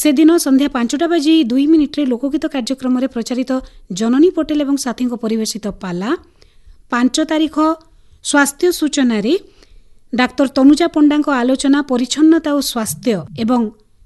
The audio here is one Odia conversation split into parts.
ସେଦିନ ସନ୍ଧ୍ୟା 5:02 ଲୋକଗୀତ କାର୍ଯ୍ୟକ୍ରମରେ ପ୍ରଚାରିତ ଜନନୀ ପଟେଲ ଏବଂ ସାଥୀଙ୍କ ପରିବେଶିତ ପାଲା। 5 ତାରିଖ ସ୍ୱାସ୍ଥ୍ୟ ସୂଚନାରେ ଡାକ୍ତର ତନୁଜା ପଣ୍ଡାଙ୍କ ଆଲୋଚନା ପରିଚ୍ଛନ୍ନତା ଓ ସ୍ୱାସ୍ଥ୍ୟ ଏବଂ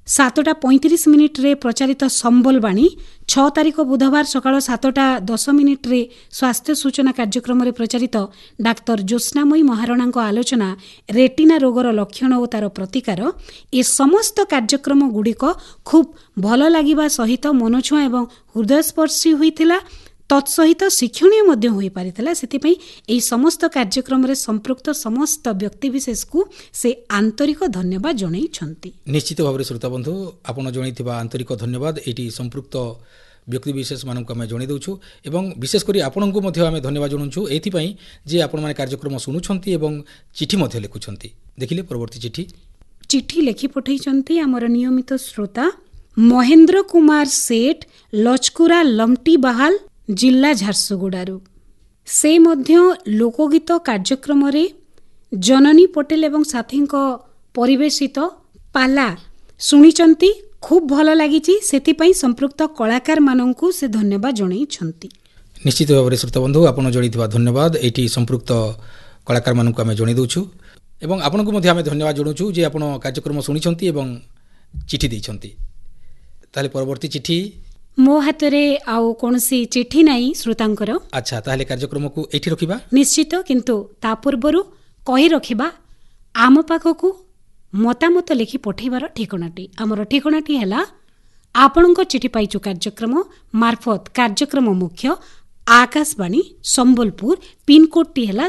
7:35 ପ୍ରଚାରିତ ସମ୍ବଲବାଣୀ। 6 ତାରିଖ ବୁଧବାର ସକାଳ 7:10 ସ୍ୱାସ୍ଥ୍ୟ ସୂଚନା କାର୍ଯ୍ୟକ୍ରମରେ ପ୍ରଚାରିତ ଡାକ୍ତର ଜ୍ୟୋତ୍ସ୍ନାମୟୀ ମହାରଣାଙ୍କ ଆଲୋଚନା ରେଟିନା ରୋଗର ଲକ୍ଷଣ ଓ ତାର ପ୍ରତିକାର। ଏ ସମସ୍ତ କାର୍ଯ୍ୟକ୍ରମଗୁଡ଼ିକ ଖୁବ୍ ଭଲ ଲାଗିବା ସହିତ ମନଛୁଆଁ ଏବଂ ହୃଦୟସ୍ପର୍ଶୀ ହୋଇଥିଲା, ତତ୍ସହିତ ଶିକ୍ଷଣୀୟ ମଧ୍ୟ ହୋଇପାରିଥିଲା। ସେଥିପାଇଁ ଏହି ସମସ୍ତ କାର୍ଯ୍ୟକ୍ରମରେ ସମ୍ପୃକ୍ତ ସମସ୍ତ ବ୍ୟକ୍ତିବିଶେଷକୁ ସେ ଆନ୍ତରିକ ଧନ୍ୟବାଦ ଜଣାଇଛନ୍ତି। ନିଶ୍ଚିତ ଭାବରେ ଶ୍ରୋତାବନ୍ଧୁ, ଆପଣ ଜଣାଇଥିବା ଆନ୍ତରିକ ଧନ୍ୟବାଦ ଏଇଠି ସମ୍ପୃକ୍ତ ବ୍ୟକ୍ତିବିଶେଷମାନଙ୍କୁ ଆମେ ଜଣାଇ ଦେଉଛୁ ଏବଂ ବିଶେଷ କରି ଆପଣଙ୍କୁ ମଧ୍ୟ ଆମେ ଧନ୍ୟବାଦ ଜଣାଉଛୁ ଏଥିପାଇଁ ଯେ ଆପଣମାନେ କାର୍ଯ୍ୟକ୍ରମ ଶୁଣୁଛନ୍ତି ଏବଂ ଚିଠି ମଧ୍ୟ ଲେଖୁଛନ୍ତି। ଦେଖିଲେ ପରବର୍ତ୍ତୀ ଚିଠି ଲେଖି ପଠାଇଛନ୍ତି ଆମର ନିୟମିତ ଶ୍ରୋତା ମହେନ୍ଦ୍ର କୁମାର ସେଠ, ଲଚକୁରା ଲମ୍ଟି ବାହାଲ, ଜିଲ୍ଲା ଝାରସୁଗୁଡ଼ାରୁ। ସେ ମଧ୍ୟ ଲୋକଗୀତ କାର୍ଯ୍ୟକ୍ରମରେ ଜନନୀ ପଟେଲ ଏବଂ ସାଥୀଙ୍କ ପରିବେଶିତ ପାଲା ଶୁଣିଛନ୍ତି, ଖୁବ୍ ଭଲ ଲାଗିଛି। ସେଥିପାଇଁ ସମ୍ପୃକ୍ତ କଳାକାରମାନଙ୍କୁ ସେ ଧନ୍ୟବାଦ ଜଣାଇଛନ୍ତି। ନିଶ୍ଚିତ ଭାବରେ ଶ୍ରୋତାବନ୍ଧୁ, ଆପଣ ଜଣାଇଥିବା ଧନ୍ୟବାଦ ଏଇଠି ସମ୍ପୃକ୍ତ କଳାକାରମାନଙ୍କୁ ଆମେ ଜଣାଇ ଦେଉଛୁ ଏବଂ ଆପଣଙ୍କୁ ମଧ୍ୟ ଆମେ ଧନ୍ୟବାଦ ଜଣାଉଛୁ ଯେ ଆପଣ କାର୍ଯ୍ୟକ୍ରମ ଶୁଣିଛନ୍ତି ଏବଂ ଚିଠି ଦେଇଛନ୍ତି। ତାହେଲେ ପରବର୍ତ୍ତୀ ଚିଠି ମୋ ହାତରେ ଆଉ କୌଣସି ଚିଠି ନାହିଁ ଶ୍ରୋତାଙ୍କର। ଆଚ୍ଛା, ତାହେଲେ କାର୍ଯ୍ୟକ୍ରମକୁ ଏଇଠି ରଖିବା ନିଶ୍ଚିତ, କିନ୍ତୁ ତା ପୂର୍ବରୁ କହି ରଖିବା ଆମ ପାଖକୁ ମତାମତ ଲେଖି ପଠାଇବାର ଠିକଣାଟି। ଆମର ଠିକଣାଟି ହେଲା ଆପଣଙ୍କ ଚିଠି ପାଇଛୁ କାର୍ଯ୍ୟକ୍ରମ ମାର୍ଫତ କାର୍ଯ୍ୟକ୍ରମ ମୁଖ୍ୟ ଆକାଶବାଣୀ ସମ୍ବଲପୁର, ପିନ୍କୋଡ୍ଟି ହେଲା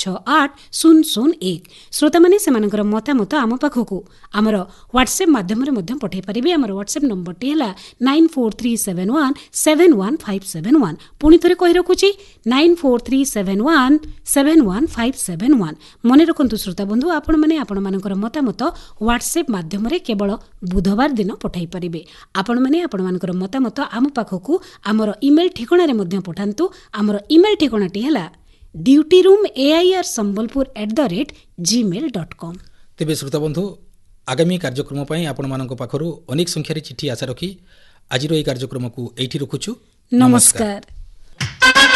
768001। ଶ୍ରୋତାମାନେ ସେମାନଙ୍କର ମତାମତ ଆମ ପାଖକୁ ଆମର ହ୍ୱାଟ୍ସଆପ୍ ମାଧ୍ୟମରେ ମଧ୍ୟ ପଠାଇ ପାରିବେ। ଆମର ହ୍ୱାଟ୍ସଆପ୍ ନମ୍ବରଟି ହେଲା 9437171571। ପୁଣି ଥରେ କହି ରଖୁଛି 9437171571। ମନେ ରଖନ୍ତୁ ଶ୍ରୋତାବନ୍ଧୁ, ଆପଣମାନେ ଆପଣମାନଙ୍କର ମତାମତ ହ୍ୱାଟ୍ସଆପ୍ ମାଧ୍ୟମରେ କେବଳ ବୁଧବାର ଦିନ ପଠାଇ ପାରିବେ। ଆପଣମାନେ ଆପଣମାନଙ୍କର ମତାମତ ଆମ ପାଖକୁ ଆମର ଇମେଲ୍ ଠିକଣାରେ ମଧ୍ୟ ପଠାନ୍ତୁ। ଆମର ଇମେଲ୍ ଠିକଣାଟି ହେଲା dutyroomAIRSambhalpur@gmail.com। ତେବେ ଶ୍ରୋତାବନ୍ଧୁ, ଆଗାମୀ କାର୍ଯ୍ୟକ୍ରମ ପାଇଁ ଆପଣମାନଙ୍କ ପାଖରୁ ଅନେକ ସଂଖ୍ୟାରେ ଚିଠି ଆଶା ରଖି ଆଜିର ଏହି କାର୍ଯ୍ୟକ୍ରମକୁ ଏଇଠି ରଖୁଛୁ। ନମସ୍କାର।